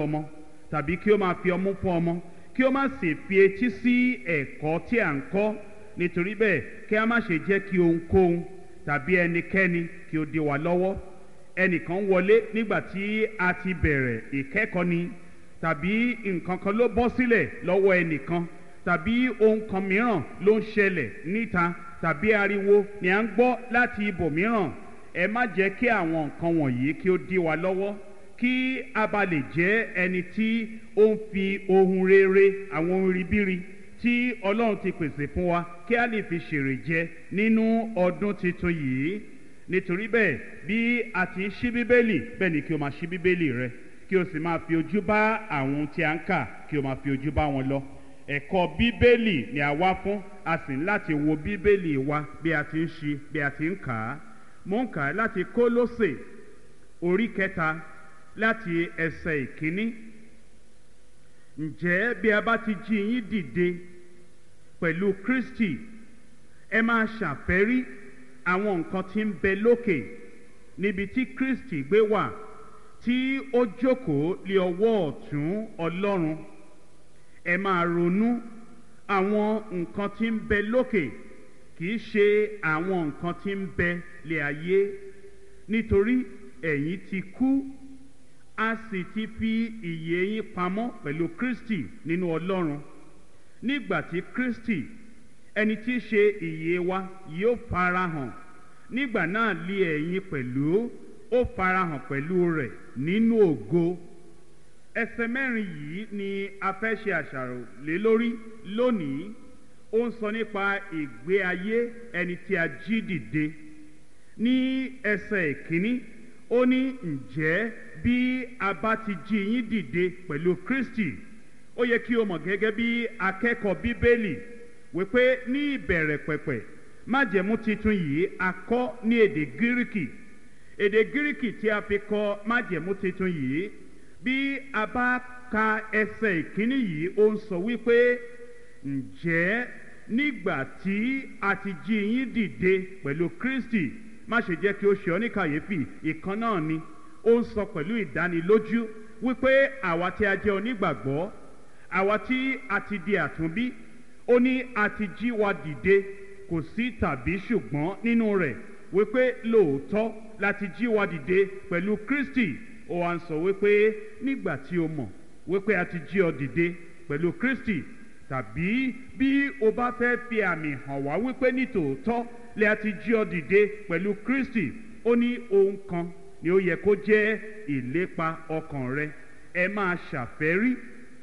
ọmọ tàbí kí ó máa fi ọmú fún ọmọ, kí ó má sì fi etí sí ẹ̀kọ́ tí à ń kọ́. Nítorí bẹ́ẹ̀ kí a má ṣe jẹ́ kí ohunkóhun tàbí ẹnikẹ́ni kí ó dí wa lọ́wọ́. Ẹnìkan wọlé nígbà tí a ti bẹ̀rẹ̀ ìkẹ́kọ̀ọ́ ni, tàbí nǹkan kan ló bọ́ sílẹ̀ lọ́wọ́ ẹnìkan, tàbí ohun kan mìíràn ló ń ṣẹlẹ̀ níta, tàbí ariwo ni à ń gbọ́ láti ibòmíràn. Ẹ má jẹ́ kí àwọn nǹkan wọ̀nyí kí ó dí wa lọ́wọ́, kí a bá lè jẹ́ ẹni tí ó ń fi ohun rere, àwọn ohun ribiri tí Ọlọ́run ti pèsè fún wa, kí a lè fi ṣèrè jẹ nínú ọdún tuntun yìí. Nítorí bẹ́ẹ̀ bí a ti ń ṣí Bíbélì, bẹ́ẹ̀ ni kí o máa ṣí Bíbélì rẹ, kí o sì máa fi ojú bá àwọn ohun tí a ń kà, kí o máa fi ojú bá wọn lọ. Ẹ̀kọ́ Bíbélì ni a wá fún, a sì ní láti wo Bíbélì wa bí a ti ń ṣí, bí a ti ń kà á. Mo ń kà á láti Kólósè orí 3 láti ẹsẹ̀ 1. Ǹjẹ́ bí a bá ti jí yín dìde pẹ̀lú Kristi, ẹ máa ṣàfẹ́rí àwọn nǹkan tí ń bẹ lókè, níbi tí Kristi gbé wà, tí ó jókòó lé ọwọ́ ọ̀tún Ọlọ́run. Ẹ máa ronú àwọn nǹkan tí ń bẹ lókè, kì í ṣe àwọn nǹkan tí ń bẹ lé ayé. Nítorí ẹ̀yin ti kú, a sì ti fi ìyè yín pamọ́ pẹ̀lú Kristi nínú Ọlọ́run. Nígbà tí Kristi, ẹni tí í ṣe ìyè wa, yóò farahàn, nígbà náà lé ẹ̀yin pẹ̀lú ó farahàn pẹ̀lú rẹ̀ nínú ògo. Ẹsẹ̀ 4 yìí ni a fẹ́ ṣe àṣàrò lé lórí lónìí. Ó ń sọ nípa ìgbé ayé ẹni tí a jí dìde. Ní ẹsẹ̀ 1 ó ní, ǹjẹ́ bí a bá ti jí yín dìde pẹ̀lú Kristi. Ó yẹ kí o mọ̀ gẹ́gẹ́ bí akẹ́kọ̀ọ́ Bíbélì wípé ní ìbẹ̀rẹ̀ pẹ̀pẹ̀ májẹ̀mú titun yìí a kọ́ ní èdè Gíríkì. Èdè Gíríkì tí a fi kọ májẹ̀mú titun yìí, bí a bá ka ẹsẹ̀ 1 yìí, ó ń sọ wípé ǹjẹ́ nígbà tí a ti jí yín dìde pẹ̀lú Kristi. Má ṣe jẹ́ kí ó ṣe ọ́ ní kàyéfì, ìkan náà ni. Ó ń sọ pẹ̀lú ìdánilójú wípé àwa tí a jẹ́ onígbàgbọ́, àwa tí a ti di àtúnbí, ó ní a ti jí wa dìde, kò sí tàbí ṣùgbọ́n nínú rẹ̀, wípé lóòótọ́ láti jí wa dìde pẹ̀lú Kristi. Ó wá ń sọ wípé nígbà tí o mọ̀ wípé a ti jí ọ dìde pẹ̀lú Kristi, tàbí bí o bá fẹ́ fi àmì hàn wá wípé ní tòótọ́ lè a ti jí ọ dìde pẹ̀lú Kristi, ó ní ohun kan ni ó yẹ kó jẹ́ ìlépa ọkàn rẹ. Ẹ máa ṣàfẹ́rí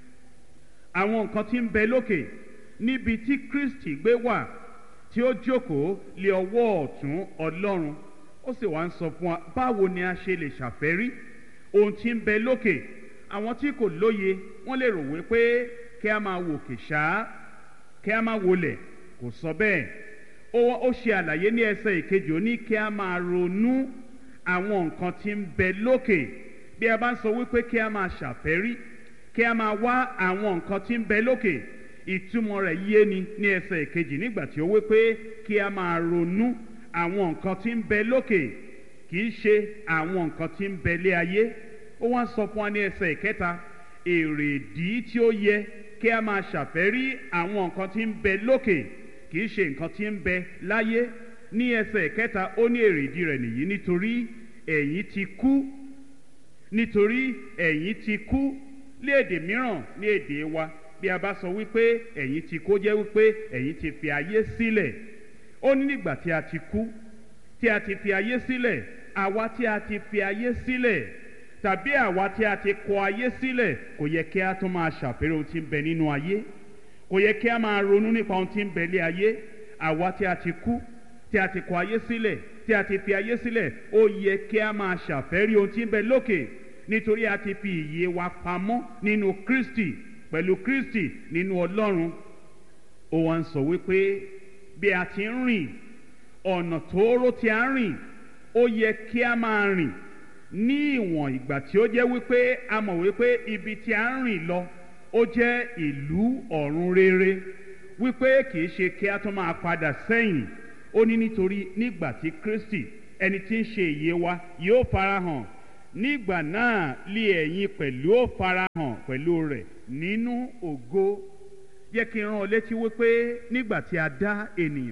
àwọn nǹkan tí ń bẹ lókè, níbi tí Kristi gbé wà, tí ó jókòó lé ọwọ́ ọ̀tún Ọlọ́run. Ó sì wá ń sọ fún wa báwo ni a ṣe lè ṣàfẹ́rí ohun tí ń bẹ lókè. Àwọn tí kò lóye wọ́n lè rò wípé kí a máa wòkè ṣáá, kí a máa wọlẹ̀. Kò sọ bẹ́ẹ̀. Ó ṣe àlàyé ní ẹsẹ̀ 2, ó ní kí a máa ronú àwọn nǹkan tí ń bẹ lókè. Bí a bá ń sọ wípé kí a máa ṣàfẹ́rí, kí a máa wá àwọn nǹkan tí ń bẹ lókè, ìtumọ̀ rẹ̀ yé ni ní ẹsẹ̀ 2 nígbà tí ó wípé kí a máa ronú àwọn nǹkan tí ń bẹ lókè, kì í ṣe àwọn nǹkan tí ń bẹ lé ayé. Ó wá sọ fún wa ní ẹsẹ̀ 3 èrèdí tí ó yẹ kí a máa ṣàfẹ́rí àwọn nǹkan tí ń bẹ lókè, kì í ṣe nǹkan tí ń bẹ láyé. Ní ẹsẹ̀ 3 ó ní èrèdí rẹ̀ nìyí, nítorí ẹ̀yin ti kú. Nítorí ẹ̀yin ti kú. Ní èdè mìíràn, ní èdè wa, bí a bá sọ wípé ẹ̀yin ti kú, jẹ́ wípé ẹ̀yin ti fi ayé sílẹ̀. Ó ní nígbà tí a ti kú, tí a ti fi ayé sílẹ̀, àwa tí a ti fi ayé sílẹ̀, tàbí àwa tí a ti kọ ayé sílẹ̀, kò yẹ kí a tún máa ṣàfẹ́rí ohun tí ń bẹ nínú ayé. Kò yẹ kí a máa ronú nípa ohun tí ń bẹ lé ayé. Àwa tí a ti kú, tí a ti kọ ayé sílẹ̀, tí a ti fi ayé sílẹ̀, ó yẹ kí a máa ṣàfẹ́rí ohun tí ń bẹ lókè, nítorí a ti fi ìyè wa pamọ́ nínú Kristi, pẹ̀lú Kristi nínú Ọlọ́run. Ó wá ń sọ wípé bí a ti ń rìn ọ̀nà tóóró tí a ń rìn, ó yẹ kí a máa rìn ní ìwọ̀n ìgbà tí ó jẹ́ wípé a mọ̀ wípé ibi tí a ń rìn lọ ó jẹ́ ìlú ọ̀run rere, wípé kì í ṣe kí a tún máa padà sẹ́yìn. Ó ní nítorí nígbà tí Kristi, ẹni tí ń ṣe ìyè wa, yóò farahàn, nígbà náà lé ẹ̀yin pẹ̀lú ó farahàn pẹ̀lú rẹ̀ nínú ògo. Jẹ́ kí n rán ọ létí wípé nígbà tí a dá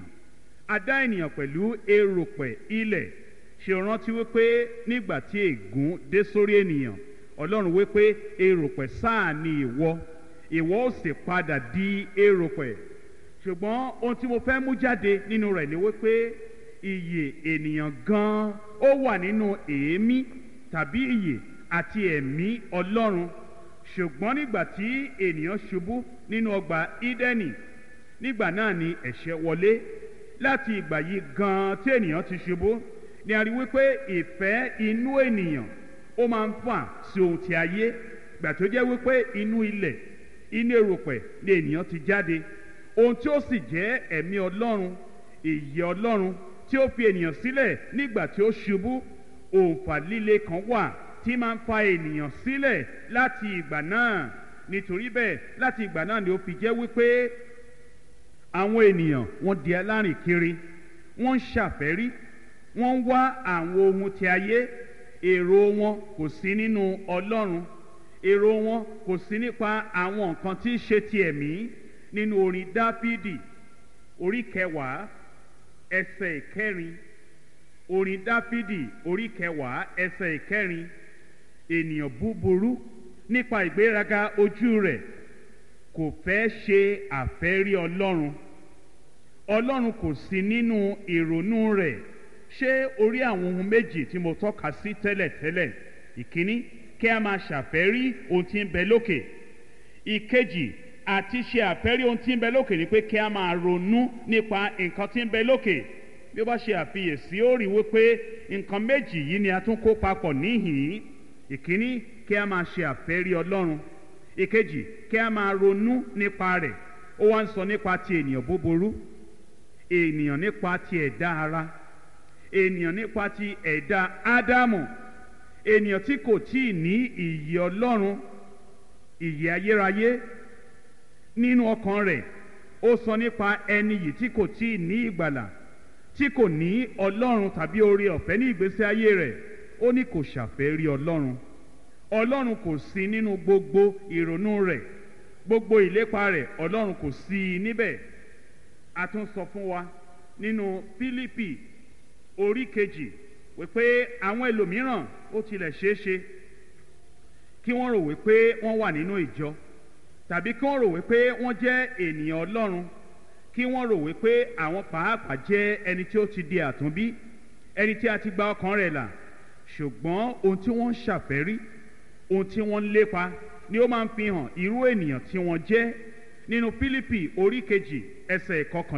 ènìyàn pẹ̀lú erùpẹ̀ ilẹ̀. Ṣé o rántí wípé nígbà tí ègún dé sórí ènìyàn, Ọlọ́run wípé erùpẹ̀ sáà ni ìwọ ó sì padà di erùpẹ̀. Ṣùgbọ́n ohun tí mo fẹ́ mú jáde nínú rẹ̀ ni wípé ìyè ènìyàn gan ó wà nínú èémí tàbí ìyè àti ẹ̀mí Ọlọ́run. Ṣùgbọ́n nígbà tí ènìyàn ṣubú nínú ọgbà Ídẹ́nì, nígbà náà ni ẹ̀ṣẹ̀ wọlé. Láti ìgbà yìí gan tí ènìyàn ti ṣubú ni a rí wípé ìfẹ́ inú ènìyàn ó máa ń fà sí ohun ti ayé. Gbà tó jẹ́ wípé inú ilẹ̀, inú erùpẹ̀ ni ènìyàn ti jáde. Ohun tí ó sì jẹ́ ẹ̀mí Ọlọ́run, ìyè Ọlọ́run tí ó fi ènìyàn sílẹ̀ nígbà tí ó ṣubú, òǹfà líle kan wà tí máa ń fa ènìyàn sílẹ̀ láti ìgbà náà. Nítorí bẹ́ẹ̀ láti ìgbà náà ni ó fi jẹ́ wípé àwọn ènìyàn wọ́n di alárìnkiri, wọ́n ń ṣàfẹ́rí, wọ́n ń wá àwọn ohun ti ayé. Èrò wọn kò sí nínú Ọlọ́run. Èrò wọn kò sí nípa àwọn nǹkan tí í ṣe ti ẹ̀mí. Nínú orin Dáfídì orí 10 ẹsẹ̀ 4, orin Dáfídì orí 10 ẹsẹ̀ 4, ènìyàn búburú nípa ìgbéraga ojú rẹ̀ kò fẹ́ ṣe àfẹ́rí Ọlọ́run. Ọlọ́run kò sí nínú ìrònú rẹ̀. Ṣé orí àwọn ohun méjì tí mo tọ́ka sí tẹ́lẹ̀tẹ́lẹ̀? Ìkíní, kí a máa ṣàfẹ́rí ohun tí ń bẹ lókè. Ìkejì, àti ṣe àfẹ́rí ohun tí ń bẹ lókè ni pé kí a máa ronú nípa nǹkan tí ń bẹ lókè. Bí ó bá ṣe àfiyèsí, ó rí wípé nǹkan méjì yìí ni a tún kó papọ̀ níhìn-ín. Ìkíní, kí a máa ṣe àfẹ́rí Ọlọ́run. Ìkejì, kí a máa ronú nípa rẹ̀. Ó wá ń sọ nípa ti ènìyàn búburú, ènìyàn nípa ti ẹ̀dá ara, ènìyàn nípa ti ẹ̀dá Ádámù, ènìyàn tí kò tíì ní ìyè Ọlọ́run, ìyè ayérayé nínú ọkàn rẹ̀. Ó sọ nípa ẹni yìí tí kò tíì ní ìgbàlà, tí kò ní Ọlọ́run tàbí oore ọ̀fẹ́ ní ìgbésí ayé rẹ̀. Ó ní kò ṣàfẹ́rí Ọlọ́run. Ọlọ́run kò sí nínú gbogbo ìrònú rẹ̀, gbogbo ìlépa rẹ̀ Ọlọ́run kò sí níbẹ̀. A tún sọ fún wa nínú Fílípì orí 2 wípé àwọn ẹlòmíràn ó tilẹ̀ ṣeéṣe kí wọ́n rò wípé wọ́n wà nínú ìjọ, tàbí kí wọ́n rò wípé wọ́n jẹ́ ènìyàn Ọlọ́run, kí wọ́n rò wípé àwọn pàápàá jẹ́ ẹni tí ó ti di àtúnbí, ẹni tí a ti gba ọkàn rẹ̀ là. Ṣùgbọ́n ohun tí wọ́n ń ṣàfẹ́rí, ohun tí wọ́n ń lépa ni ó máa ń fi hàn irú ènìyàn tí wọ́n jẹ́. Nínú Fílípì orí 2 ẹsẹ̀ 11